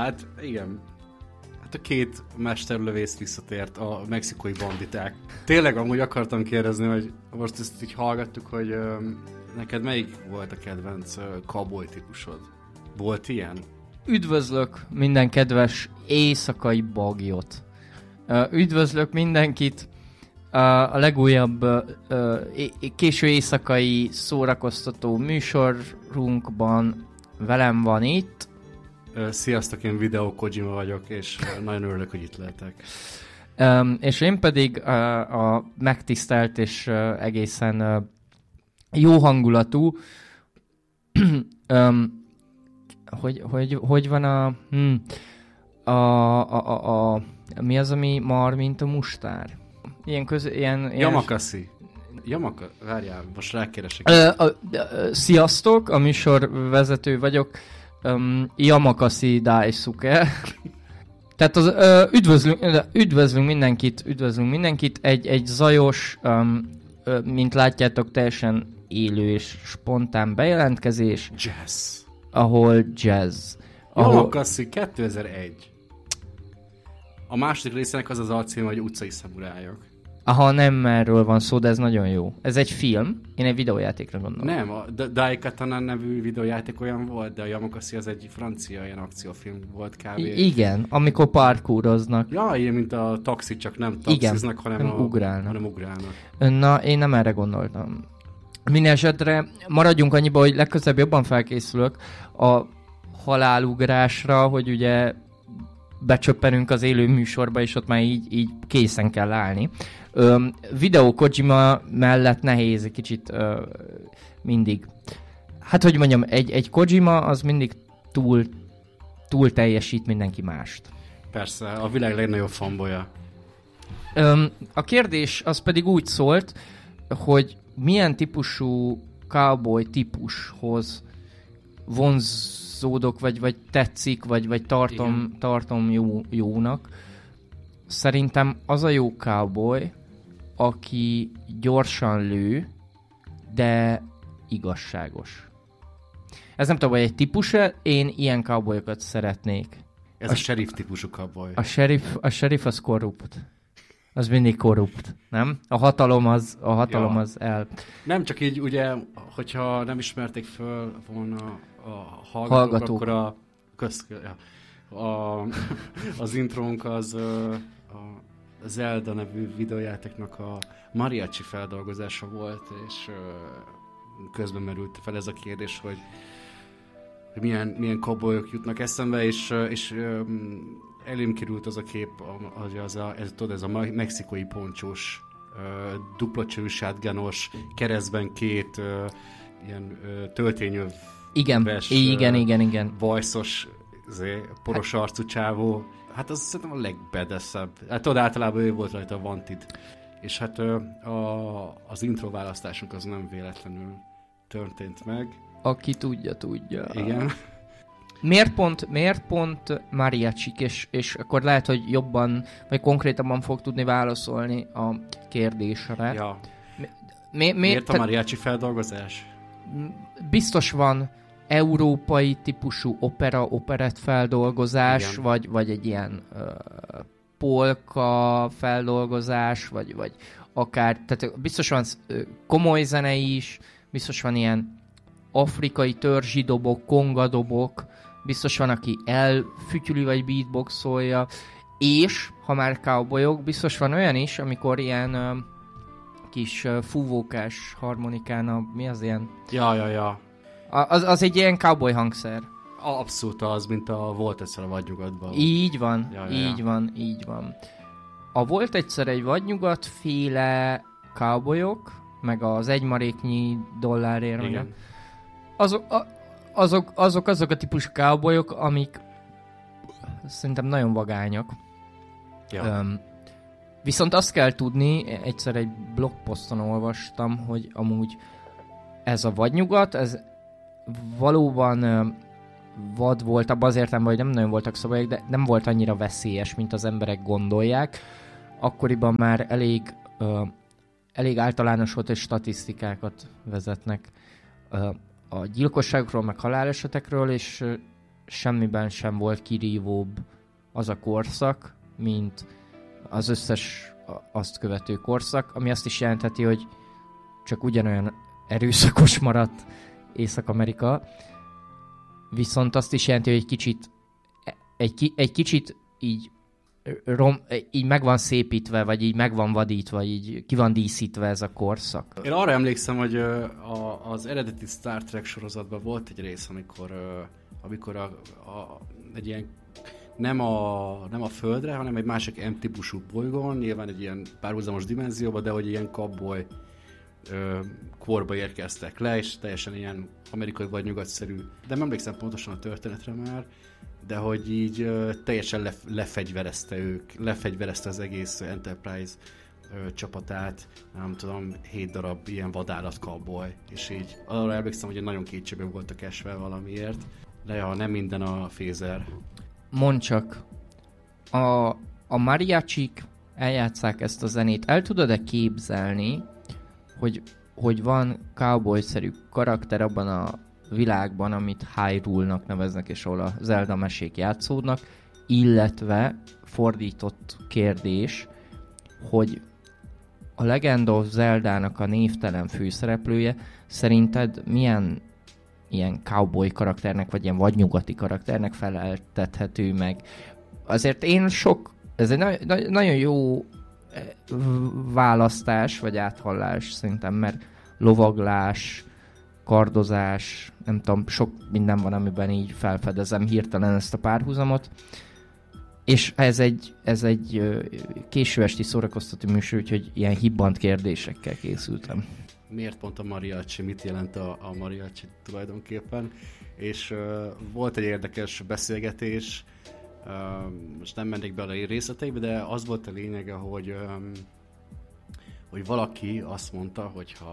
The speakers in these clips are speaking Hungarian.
Hát igen. Hát a két mesterlövész visszatért, a mexikói banditák. Tényleg amúgy akartam kérdezni, hogy most ezt így hallgattuk, hogy neked melyik volt a kedvenc cowboy típusod? Volt ilyen? Üdvözlök minden kedves éjszakai bagyot. Üdvözlök mindenkit a legújabb késő éjszakai szórakoztató műsorunkban. Velem van itt. Sziasztok, én Video Kojima vagyok, és nagyon örülök, hogy itt lehetek. És én pedig a megtisztelt és egészen jó hangulatú hogy van mi az, ami mar, mint a mustár? Ilyen Yamakasi. Várjál, most rákeresek. Sziasztok, a műsorvezető vagyok. Yamakasi Daisuke. Tehát üdvözlünk mindenkit. Egy zajos, mint látjátok, teljesen élő és spontán bejelentkezés. Jazz. Ahol jazz. Yamakasi 2001. A második részének az az alcíme, hogy utcai szamurájok. Aha, nem erről van szó, de ez nagyon jó. Ez egy film, én egy videójátékra gondolom. Nem, a Daikatana nevű videójáték olyan volt, de a Yamakasi az egy francia ilyen akciófilm volt kb. Igen, amikor parkouroznak. Ja, ilyen, mint a taxi, csak nem taxiznak, hanem ugrálnak. Na, én nem erre gondoltam. Mindenesetre maradjunk annyiba, hogy legközelebb jobban felkészülök a halálugrásra, hogy ugye becsöppenünk az élő műsorba, és ott már így készen kell állni. Video Kojima mellett nehéz egy kicsit mindig. Hát, hogy mondjam, egy Kojima az mindig túl teljesít mindenki mást. Persze, a világ legnagyobb fanboya. A kérdés az pedig úgy szólt, hogy milyen típusú cowboy típushoz vonzódok, vagy tetszik, vagy tartom jónak. Szerintem az a jó cowboy, aki gyorsan lő, de igazságos. Ez nem tudom, hogy egy típus-e, én ilyen cowboyokat szeretnék. Ez a sheriff típusú cowboy. A sheriff az korrupt. Az mindig korrupt, nem? A hatalom az el... Nem csak így, ugye, hogyha nem ismerték föl volna a hallgatók. Akkor az intrónk az a Zelda nevű videójátéknak a mariachi feldolgozása volt, és közben merült fel ez a kérdés, hogy milyen cowboyok jutnak eszembe, és elém került az a kép, hogy ez a mexikói poncsós, dupla csős, shotgunos, keresztben két ilyen töltényöv igen. vajszos, poros arcú csávó. Hát az szerintem a legbedeszebb. Hát tudod, általában ő volt rajta a Wanted. És hát az intro választásunk az nem véletlenül történt meg. Aki tudja. Igen. Miért pont mariachik, és akkor lehet, hogy jobban, vagy konkrétabban fog tudni válaszolni a kérdésre. Ja. Miért a mariachi feldolgozás? Biztos van európai típusú operett feldolgozás, vagy egy ilyen polka feldolgozás, vagy akár, tehát biztos van komoly zene is, biztos van ilyen afrikai törzsi dobok, kongadobok, biztos van, aki elfütyüli vagy beatboxolja, és, ha már cowboyok, biztos van olyan is, amikor ilyen kis fúvókás harmonikán, mi az ilyen? Ja. Az egy ilyen cowboy hangszer. Abszolút az, mint a Volt egyszer a vadnyugatban. Így van. A Volt egyszer egy vadnyugat féle cowboyok, meg az egymaréknyi dollárért. Igen. Azok a típusú cowboyok, amik szerintem nagyon vagányak. Ja. Viszont azt kell tudni, egyszer egy blogposzton olvastam, hogy amúgy ez a vadnyugat, ez valóban vad volt, abban az értelemben, hogy nem nagyon voltak szabályok, de nem volt annyira veszélyes, mint az emberek gondolják. Akkoriban már elég általános volt, hogy statisztikákat vezetnek a gyilkosságokról, meg halálesetekről, és semmiben sem volt kirívóbb az a korszak, mint az összes azt követő korszak, ami azt is jelentheti, hogy csak ugyanolyan erőszakos maradt Észak-Amerika, viszont azt is jelenti, hogy egy kicsit így meg van szépítve, vagy így meg van vadítva, így ki van díszítve ez a korszak. Én arra emlékszem, hogy az eredeti Star Trek sorozatban volt egy rész, amikor egy ilyen nem a Földre, hanem egy másik M-típusú bolygón, nyilván egy ilyen párhuzamos dimenzióban, de hogy ilyen cowboy korba érkeztek le, és teljesen ilyen amerikai vagy nyugatszerű. De nem emlékszem pontosan a történetre már, de hogy így teljesen lefegyverezte az egész Enterprise csapatát, nem tudom, 7 darab ilyen vadállat cowboy, és így arra emlékszem, hogy nagyon kétségbe voltak esve valamiért, de ja, nem minden a fézer. Mondd csak, a mariachik eljátsszák ezt a zenét. El tudod-e képzelni, hogy van cowboy-szerű karakter abban a világban, amit Hyrule-nak neveznek, és ahol a Zelda mesék játszódnak, illetve fordított kérdés, hogy a Legend of Zeldának a névtelen főszereplője szerinted milyen ilyen cowboy karakternek, vagy ilyen vadnyugati karakternek feleltethető meg? Azért ez egy nagyon jó választás, vagy áthallás szerintem, mert lovaglás, kardozás, nem tudom, sok minden van, amiben így felfedezem hirtelen ezt a párhuzamot. És ez egy késő esti szórakoztató műsor, úgyhogy ilyen hibbant kérdésekkel készültem. Miért pont a mariachi? Mit jelent a mariachi tulajdonképpen? És volt egy érdekes beszélgetés, most nem mennék bele a részleteibe, de az volt a lényege, hogy valaki azt mondta,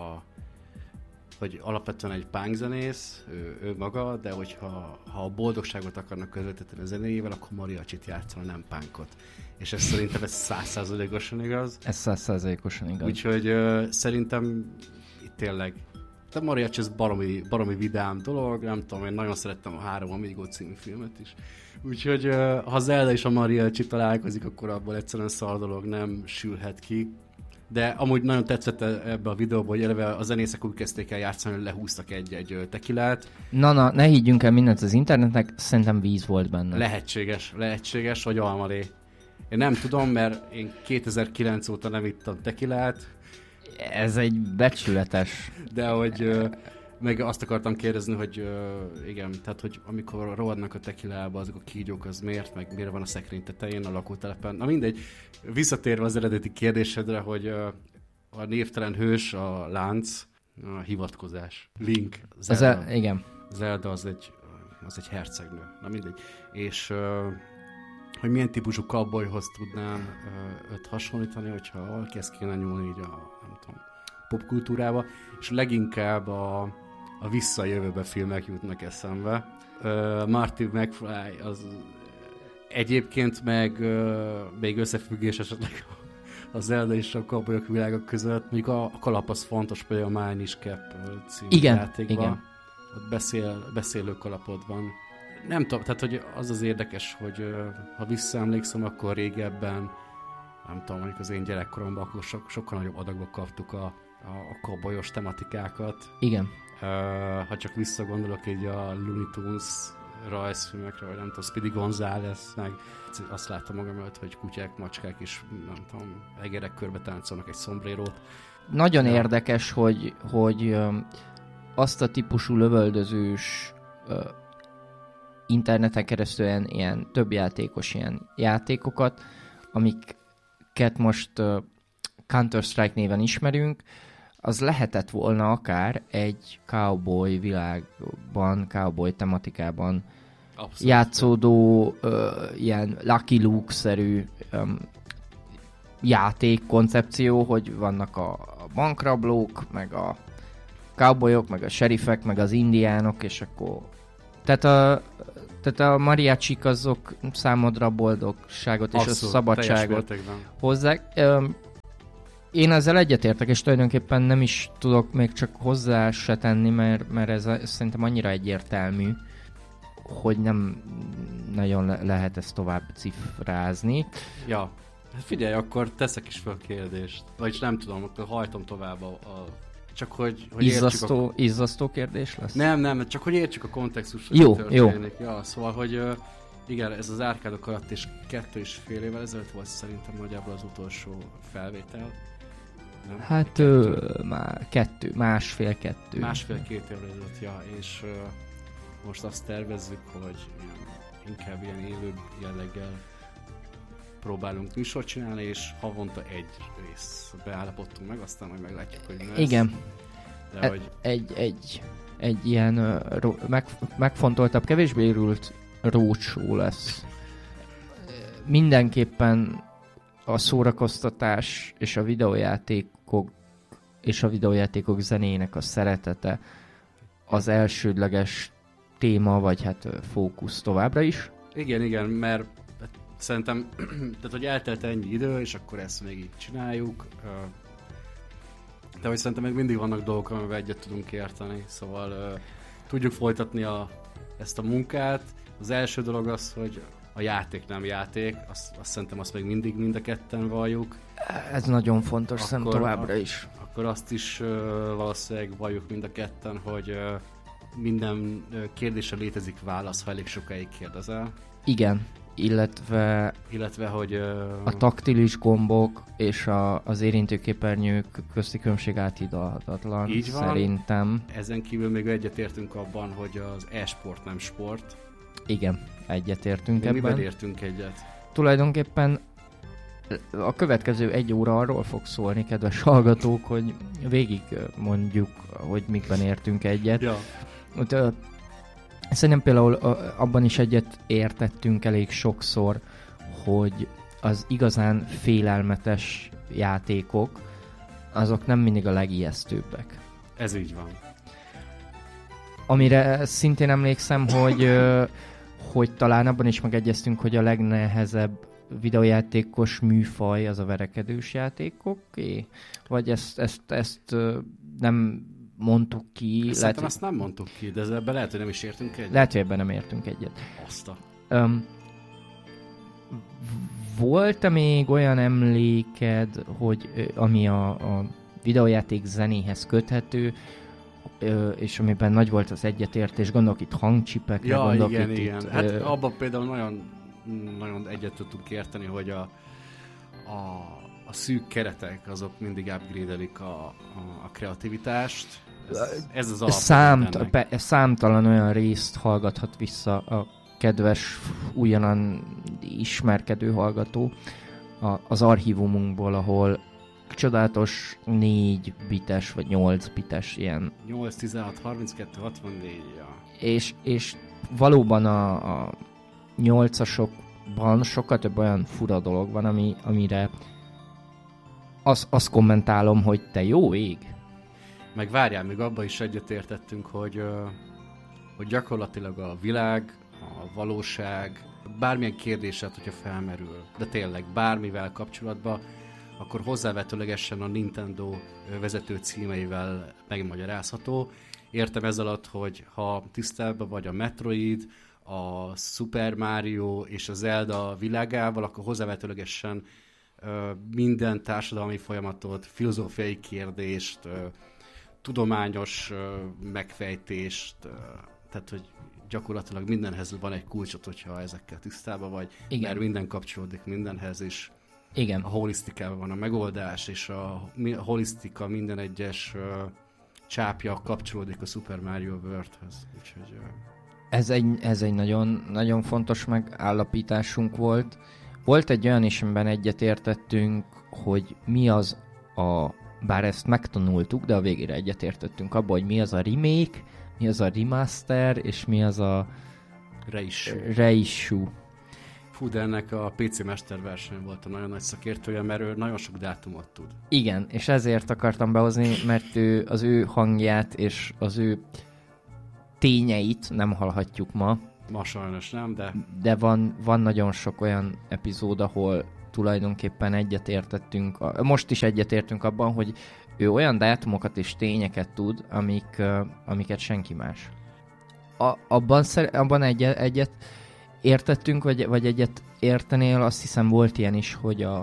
hogy alapvetően egy punkzenész, ő maga, de hogyha a boldogságot akarnak közvetíteni a zenéjével, akkor mariachit játszana, nem punkot. És ez szerintem 100%-osan igaz. Ez 100%-osan igaz. Úgyhogy szerintem itt tényleg a mariachi ez baromi vidám dolog, nem tudom, én nagyon szerettem a 3 Amigo című filmet is. Úgyhogy ha Zelda és a mariachi találkozik, akkor abból egyszerűen szar dolog nem sülhet ki. De amúgy nagyon tetszett ebbe a videóban, hogy eleve a zenészek úgy kezdték el játszani, hogy lehúztak egy tekilát. Na, ne higgyünk el mindent az internetnek, szerintem víz volt benne. Lehetséges, vagy almalé. Én nem tudom, mert én 2009 óta nem ittam tekilát. Ez egy becsületes. De hogy meg azt akartam kérdezni, hogy igen, tehát hogy amikor rohadnak a tekilába, azok a kígyók, az miért van a szekrény tetején, a lakótelepen. Na mindegy, visszatérve az eredeti kérdésedre, hogy a névtelen hős, a lánc, a hivatkozás. Link, Zelda. Igen. Zelda az egy hercegnő. Na mindegy. És hogy milyen típusú cowboyhoz tudnám őt hasonlítani, hogyha valaki ezt kéne nyúlni így nem tudom, popkultúrába, és leginkább a visszajövőbe filmek jutnak eszembe. Marty McFly az egyébként meg még összefüggés esetleg a Zelda és a cowboyok világok között, míg a kalap az fontos, például a Mine is Cap című játékban. Igen. Ott beszélő kalapod van. Nem tudom, tehát hogy az érdekes, hogy ha visszaemlékszem, akkor régebben, nem tudom, mondjuk az én gyerekkoromban, akkor sokkal nagyobb adagba kaptuk a cowboyos tematikákat. Igen. Ha csak visszagondolok így a Looney Tunes rajzfilmekre, vagy nem tudom, Speedy Gonzales, meg azt láttam magam előtt, hogy kutyák, macskák is, nem tudom, egerek körbe táncolnak egy szombrérót. Nagyon érdekes, hogy azt a típusú lövöldözős interneten keresztül ilyen többjátékos ilyen játékokat, amiket most Counter-Strike néven ismerünk, az lehetett volna akár egy cowboy világban, cowboy tematikában abszolút játszódó ilyen Lucky Luke-szerű játékkoncepció, hogy vannak a bankrablók, meg a cowboyok, meg a sheriffek, meg az indiánok, és akkor... Tehát a mariachik azok számodra boldogságot és abszolút, a szabadságot hozzák. Én ezzel egyetértek, és tulajdonképpen nem is tudok még csak hozzá se tenni, mert ez szerintem annyira egyértelmű, hogy nem nagyon lehet ezt tovább cifrázni. Ja, hát figyelj, akkor teszek is fel kérdést. Vagyis nem tudom, akkor hajtom tovább csak hogy Izzasztó kérdés lesz? Nem, csak hogy értsük a kontextust, hogy jó, történik. Jó. Ja, szóval, hogy igen, ez az árkádok alatt is 2,5 évvel ezelőtt volt szerintem nagyjából az utolsó felvétel. Nem? Hát már másfél-kettő. Másfél-két évvel ezelőtt, ja, és most azt tervezzük, hogy inkább ilyen élőbb jelleggel próbálunk műsort csinálni, és havonta egy rész beállapodtunk meg, aztán majd meglátjuk, hogy mi lesz. Igen. De hogy... Egy ilyen megfontoltabb, kevésbé őrült roadshow lesz. Mindenképpen a szórakoztatás és a videójátékok zenének a szeretete az elsődleges téma, vagy hát fókusz továbbra is. Igen, mert szerintem, tehát hogy eltelt ennyi idő, és akkor ezt még így csináljuk. De hogy szerintem még mindig vannak dolgok, amivel egyet tudunk érteni, szóval tudjuk folytatni ezt a munkát. Az első dolog az, hogy a játék nem játék, azt szerintem azt még mindig mind a ketten valljuk. Ez nagyon fontos szem továbbra is. Akkor azt is valószínűleg valljuk mind a ketten, hogy minden kérdésre létezik válasz, ha elég sokáig kérdezel. Igen, illetve hogy a taktilis gombok és az érintőképernyők közti különbség áthidalhatatlan. Így van. Szerintem. Ezen kívül még egyetértünk abban, hogy az e-sport nem sport. Igen, egyetértünk ebben. Miben értünk egyet? Tulajdonképpen a következő 1 óra arról fog szólni, kedves hallgatók, hogy végig mondjuk, hogy mikben értünk egyet. Ja. Szerintem például abban is egyet értettünk elég sokszor, hogy az igazán félelmetes játékok, azok nem mindig a legijesztőbbek. Ez így van. Amire szintén emlékszem, hogy talán abban is megegyeztünk, hogy a legnehezebb videójátékos műfaj az a verekedős játékoké? Vagy ezt nem mondtuk ki? Szerintem ezt nem mondtuk ki, de ebben lehet, hogy nem is értünk egyet. Lehet, hogy ebben nem értünk egyet. Volt-e még olyan emléked, hogy ami a videójáték zenéhez köthető, és amiben nagy volt az egyetértés, gondolok itt hangcsipekre, gondolok igen. itt... Hát abban például nagyon egyet tudtunk érteni, hogy a szűk keretek azok mindig upgrade-elik a kreativitást. Ez az alap. Számtalan olyan részt hallgathat vissza a kedves, újonnan ismerkedő hallgató az archívumunkból, ahol csodálatos 4 bites vagy 8 bites ilyen. 8, 16, 32, 64, ja. És valóban a 8-asokban sokkal több olyan fura dolog van, amire azt kommentálom, hogy te jó ég. Meg várjál, még abban is egyetértettünk, hogy gyakorlatilag a világ, a valóság, bármilyen kérdéset, hogyha felmerül, de tényleg bármivel kapcsolatban, akkor hozzávetőlegesen a Nintendo vezető címeivel megmagyarázható. Értem ez alatt, hogy ha tisztában vagy a Metroid, a Super Mario és a Zelda világával, akkor hozzávetőlegesen minden társadalmi folyamatot, filozófiai kérdést, tudományos megfejtést, tehát hogy gyakorlatilag mindenhez van egy kulcsot, hogyha ezekkel tisztában vagy, igen. Mert minden kapcsolódik mindenhez, és igen. A holisztikában van a megoldás, és a holisztika minden egyes csápja kapcsolódik a Super Mario World-höz. Úgyhogy, ez egy nagyon, nagyon fontos megállapításunk volt. Volt egy olyan is, amiben egyetértettünk, hogy mi az bár ezt megtanultuk, de a végére egyetértettünk abban, hogy mi az a remake, mi az a remaster, és mi az a reissue. Fú, de ennek a PC Master verseny volt a nagyon nagy szakértője, mert ő nagyon sok dátumot tud. Igen, és ezért akartam behozni, mert az ő hangját és az ő tényeit nem hallhatjuk ma. Ma sajnos nem, de van nagyon sok olyan epizód, ahol tulajdonképpen egyetértettünk, most is egyetértünk abban, hogy ő olyan dátumokat és tényeket tud, amiket senki más. abban egyet értettünk, vagy egyet értenél, azt hiszem volt ilyen is,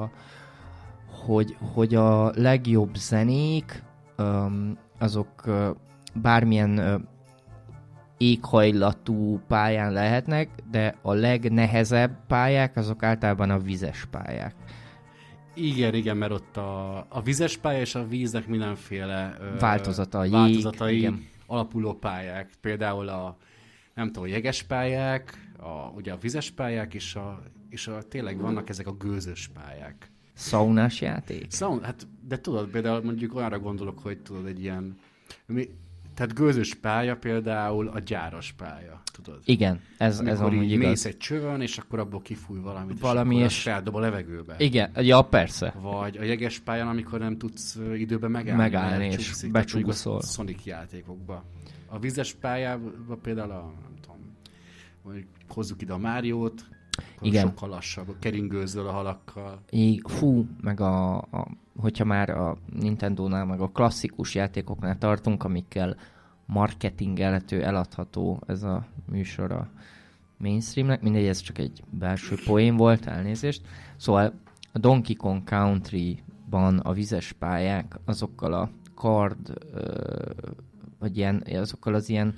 hogy a legjobb zenék, azok bármilyen éghajlatú pályán lehetnek, de a legnehezebb pályák, azok általában a vizes pályák. Igen, mert ott a vizes pálya és a víznek mindenféle változatai igen. Alapuló pályák. Például a jeges pályák, ugye a vizes pályák, és tényleg vannak ezek a gőzös pályák. Szaunás játék? Hát, de tudod, például mondjuk olyanra gondolok, hogy tudod, egy ilyen... Tehát gőzös pálya például a gyáros pálya, tudod? Igen, ez amúgy igaz. Mész egy csövön, és akkor abból kifúj valamit, és feldom a levegőbe. Igen, ja, persze. Vagy a jeges pályán, amikor nem tudsz időben megállni és becsúszol. Sonic játékokba. A vizes pályában például nem tudom, hogy hozzuk ide a Máriót, igen. Sokkal lassabb, keringőzöl a halakkal. Meg hogyha már a Nintendónál, meg a klasszikus játékoknál tartunk, amikkel marketingelhető, eladható ez a műsor a mainstreamnek. Mindegy, ez csak egy belső poén volt, elnézést. Szóval a Donkey Kong Country-ban a vizes pályák azokkal a vagy ilyen, azokkal az ilyen...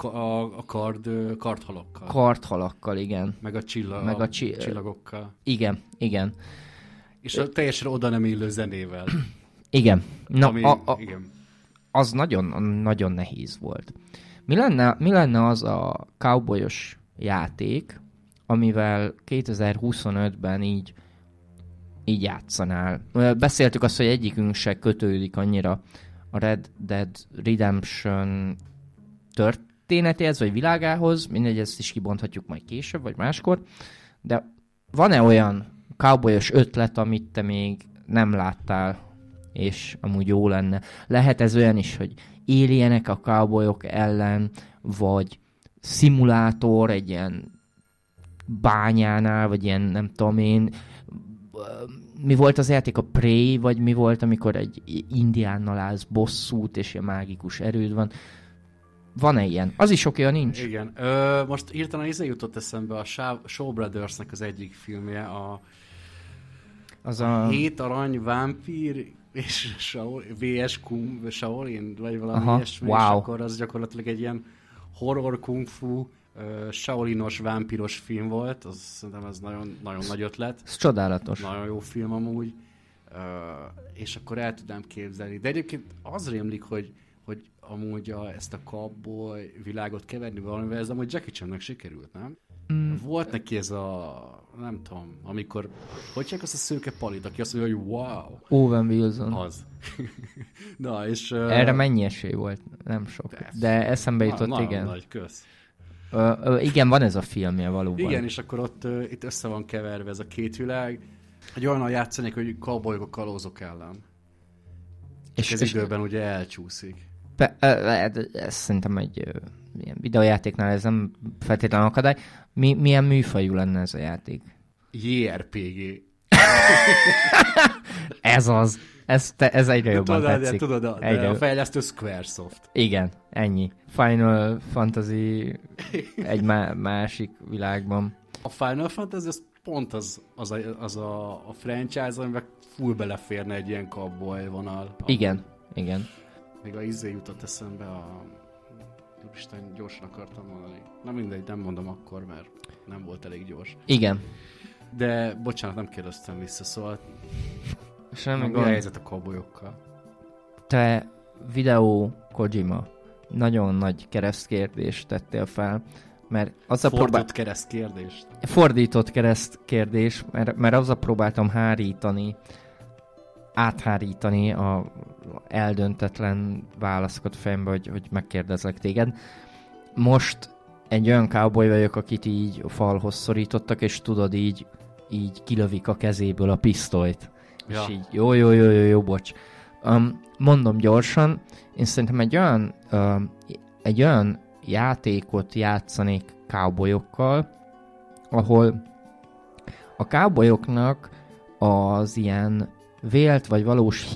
Kardhalakkal. Kardhalakkal, igen. Meg a csillagokkal. Igen. És a teljesen oda nem illő zenével. Igen. Na, igen. Az nagyon, nagyon nehéz volt. Mi lenne az a cowboyos játék, amivel 2025-ben így játszanál? Beszéltük azt, hogy egyikünk se kötődik annyira a Red Dead Redemption történetéhez, vagy világához, mindegy, ezt is kibonthatjuk majd később, vagy máskor, de van-e olyan cowboyos ötlet, amit te még nem láttál, és amúgy jó lenne? Lehet ez olyan is, hogy éljenek a cowboyok ellen, vagy szimulátor egy ilyen bányánál, vagy ilyen nem tudom én, mi volt az játék, a Prey, vagy mi volt, amikor egy indiánnal állsz bosszút, és ilyen mágikus erőd van. Van-e ilyen? Az is oké, nincs. Igen. Most hirtelen jutott eszembe a Shaw Brothersnek az egyik filmje, az a 7 arany vámpír és VS Shaolin, vagy valami ilyesmi, wow. És akkor az gyakorlatilag egy ilyen horror kung fu, Shaolinos, vámpíros film volt, szerintem ez nagyon, nagyon nagy ötlet. Ez csodálatos. Nagyon jó film amúgy, és akkor el tudnám képzelni. De egyébként az rémlik, hogy amúgy ezt a cowboy világot keverni valamivel, ez amúgy Jackie Channek sikerült, nem? Volt neki ez nem tudom, amikor, hogy csak azt a szőke palit, aki azt mondja, hogy wow. Owen Wilson. Az. Na, és... Erre mennyi esély volt? Nem sok. De eszembe jutott, igen. Nagy, kösz. Igen, van ez a filmje valóban. Igen, és akkor ott itt össze van keverve ez a két világ. Egy olyan játszanék, hogy cowboyok a kalózok ellen. És ez időben ugye elcsúszik. Ez szerintem egy ilyen videójátéknál ez nem feltétlenül akadály. Milyen műfajú lenne ez a játék? JRPG. Ez az. Ez egyre jobban tetszik. Tudod, a fejlesztő Squaresoft. Igen, ennyi. Final Fantasy egy másik világban. A Final Fantasy az pont az a franchise, amiben full beleférne egy ilyen cowboy vonal. Igen. Még a jutott eszembe Úristen, gyorsan akartam mondani. Na mindegy, nem mondom akkor, mert nem volt elég gyors. Igen. De bocsánat, nem kérdeztem vissza, szóval semmi mi a helyzet a cowboyokkal? Te videó Kojima nagyon nagy keresztkérdést tettél fel, mert az Fordított keresztkérdés, mert azzal próbáltam áthárítani a eldöntetlen válaszokat fejembe, hogy megkérdezlek téged. Most egy olyan cowboy vagyok, akit így a falhoz szorítottak, és tudod, így kilövik a kezéből a pisztolyt. Ja. És így jó, bocs. Mondom gyorsan, én szerintem egy olyan játékot játszanék cowboyokkal, ahol a cowboyoknak az ilyen vélt vagy valós